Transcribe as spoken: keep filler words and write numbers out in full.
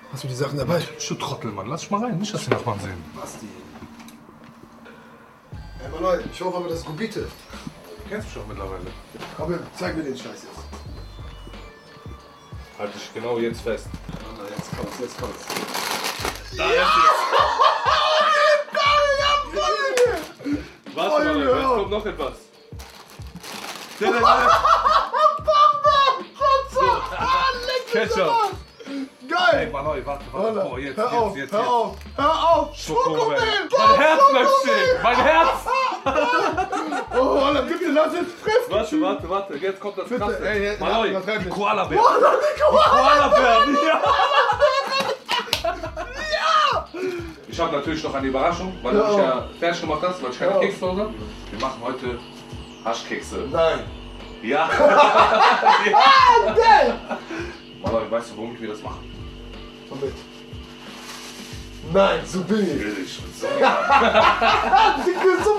Hast du die Sachen dabei? Du Trottel, Mann. Lass dich mal rein. Nicht, dass die Nachbarn sehen. Basti. Hey, Mann, ich hoffe aber, das ist Gubite. Du kennst mich doch mittlerweile. Aber zeig mir den Scheiß jetzt. Halt dich genau jetzt fest. Ah, jetzt kommt's, jetzt kommt's. Da ja! Warte mal, jetzt kommt noch etwas. Ketchup! Geil! Ey, Manoi, warte, warte. Boah, jetzt, hör jetzt, auf, jetzt, hör jetzt. auf, hör auf! Schokomel! Mein Herz bleibt stehen! Mein Herz! Oh, Alter, bitte lass jetzt fressen! Warte, warte, warte. Jetzt kommt das Bitte, Krasse. ey, ey, Manoi, übertreib die nicht. Koala-Bären. Die Koala-Bären, ja! Ich habe natürlich noch eine Überraschung, weil du mich ja fertig gemacht hast, weil ich keine Ja. Kekse zu Hause habe. Wir machen heute Haschkekse. Nein! Ja! Ah, geil! Manoi, weißt du, womit wir das machen? Komm mit. Nein, so billig! Billig. So. Digga, so